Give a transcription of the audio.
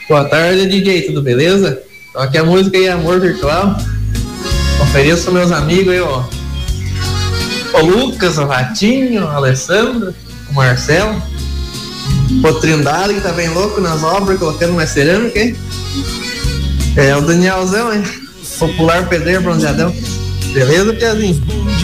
Boa tarde, DJ, tudo beleza? Então, aqui a música aí, Amor Virtual. Ofereço meus amigos aí, ó. O Lucas, o Ratinho, o Alessandro, o Marcelo, o Trindade, que tá bem louco nas obras, colocando uma cerâmica, hein? O Danielzão, hein? Popular pedreiro bronzeadão. Beleza, Piazinho?